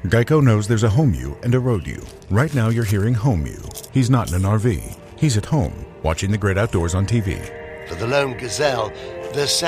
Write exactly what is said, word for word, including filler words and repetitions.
Geico knows there's a home you and a road you. Right now you're hearing home you. He's not in an R V. He's at home, watching the great outdoors on T V. For the lone gazelle, the sound